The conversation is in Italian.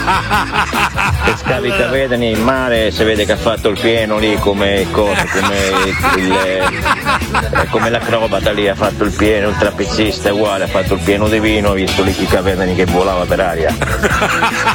Se scavi i cavedani in mare si vede che ha fatto il pieno lì come l'acrobata lì ha fatto il pieno, il trapezzista è uguale, ha fatto il pieno di vino, ho visto lì i cavedani che volava per aria.